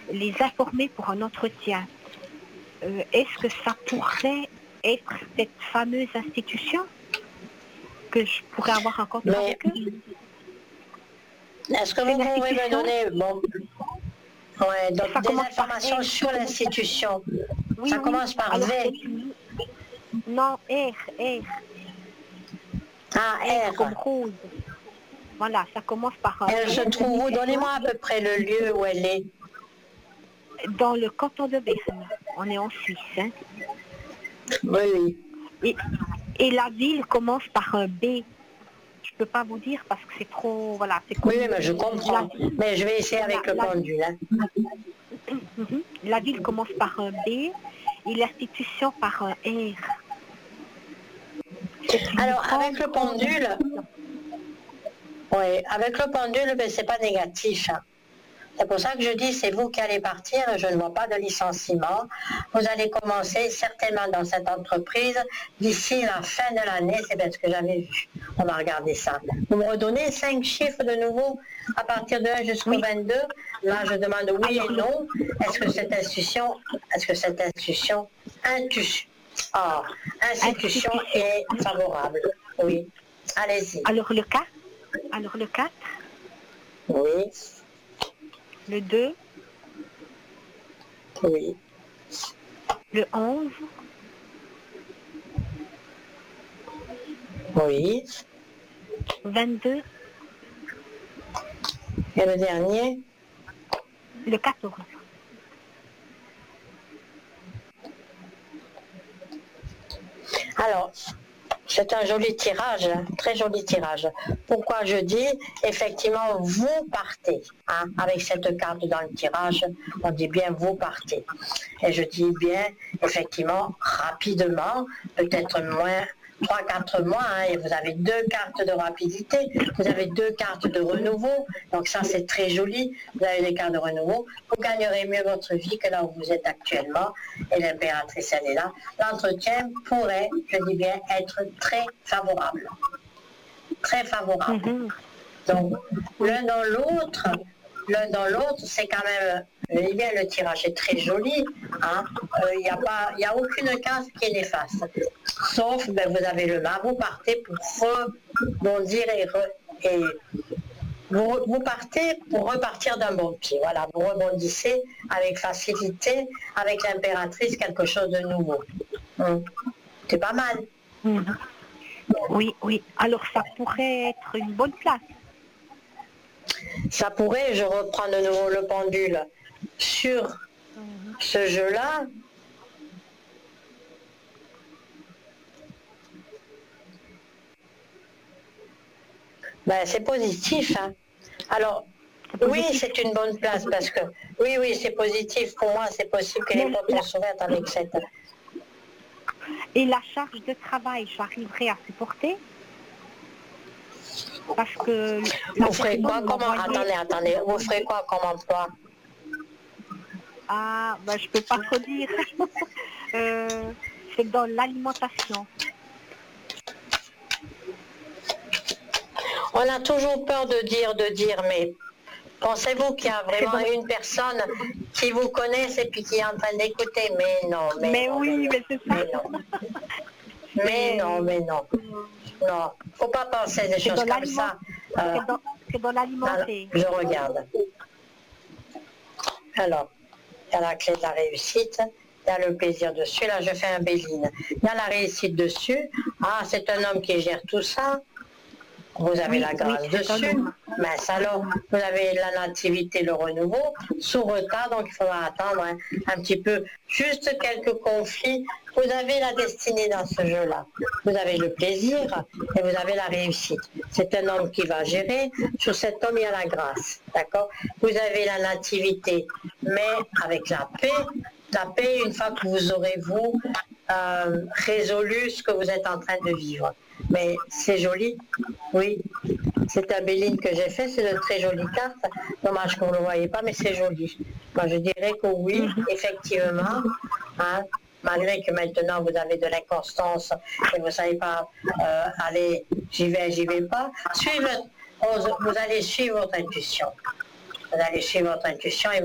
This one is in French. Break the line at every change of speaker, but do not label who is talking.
les informer pour un entretien. Est-ce que ça pourrait être cette fameuse institution que je pourrais avoir un contrat
Mais
avec eux?
est-ce que vous pouvez me donner donc
Ça
des
commence par
informations
R.
sur l'institution?
Oui,
Ça
oui.
commence par
Alors,
V.
non, R.
Ah,
R comme
R.
rose. Voilà, ça commence par un
Elle se
R.
trouve où? Donnez-moi à peu près le lieu où elle est.
Dans le canton de Berne. On est en Suisse. Hein.
Oui, oui.
Et la ville commence par un B. Je peux pas vous dire parce que c'est trop... Voilà, c'est
Oui,
connu.
mais je comprends. Mais je vais essayer avec le pendule. Hein.
La ville commence par un B et l'institution par un R.
Alors, avec le pendule, oui, avec le pendule, ben, c'est pas négatif. Hein. C'est pour ça que je dis, c'est vous qui allez partir, je ne vois pas de licenciement. Vous allez commencer certainement dans cette entreprise d'ici la fin de l'année, c'est bien ce que j'avais vu. On va regarder ça. Vous me redonnez 5 chiffres de nouveau à partir de 1 jusqu'au 22. Là, je demande oui et non. Est-ce que cette institution est favorable? Oui. Allez-y.
Alors le 4.
Oui.
Le 2.
Oui.
Le 11.
Oui.
22.
Et le dernier?
Le 14.
Alors, c'est un joli tirage, hein, très joli tirage. Pourquoi je dis, effectivement, vous partez, hein, avec cette carte dans le tirage, on dit bien vous partez. Et je dis bien, effectivement, rapidement, peut-être moins 3-4 mois, hein, et vous avez 2 cartes de rapidité, vous avez 2 cartes de renouveau, donc ça c'est très joli, vous avez des cartes de renouveau, vous gagnerez mieux votre vie que là où vous êtes actuellement, et l'impératrice elle est là. L'entretien pourrait, je dis bien, être très favorable. Très favorable. Donc, l'un dans l'autre, c'est quand même, je dis bien, le tirage est très joli. Hein. Il n'y a aucune case qui est néfaste. Sauf, ben, vous avez le mât, vous partez pour rebondir et vous partez pour repartir d'un bon pied. Voilà, vous rebondissez avec facilité, avec l'impératrice, quelque chose de nouveau. C'est pas mal.
Oui. Alors ça pourrait être une bonne place.
Ça pourrait, je reprends de nouveau le pendule, sur ce jeu-là. Ben, c'est positif. Hein. Alors, oui, c'est une bonne place parce que, oui, c'est positif. Pour moi, c'est possible que les portes soient ouvertes avec cette...
Et la charge de travail, j'arriverai à supporter? Parce que...
Vous ferez quoi comme... Attendez, vous ferez quoi comme emploi?
Ah, ben, je peux pas trop dire. C'est dans l'alimentation.
On a toujours peur de dire, mais pensez-vous qu'il y a vraiment une personne qui vous connaisse et puis qui est en train d'écouter? Mais non.
Mais c'est ça.
Mais non. Non, faut pas penser des choses comme ça.
C'est dans l'alimenter.
Je regarde. Alors, il y a la clé de la réussite, il y a le plaisir dessus. Là, je fais un béline. Il y a la réussite dessus. Ah, c'est un homme qui gère tout ça. Vous avez la grâce dessus. Mais alors, vous avez la nativité, le renouveau, sous retard, donc il faudra attendre un petit peu, juste quelques conflits. Vous avez la destinée dans ce jeu-là. Vous avez le plaisir et vous avez la réussite. C'est un homme qui va gérer. Sur cet homme, il y a la grâce. D'accord? Vous avez la nativité, mais avec la paix, une fois que vous aurez, résolu ce que vous êtes en train de vivre. Mais c'est joli, oui. C'est un béline que j'ai fait, c'est une très jolie carte. Dommage qu'on ne le voyait pas, mais c'est joli. Moi, je dirais que oui, effectivement, hein, malgré que maintenant vous avez de l'inconstance et vous ne savez pas, allez, j'y vais pas, vous allez suivre votre intuition. Vous allez suivre votre intuition et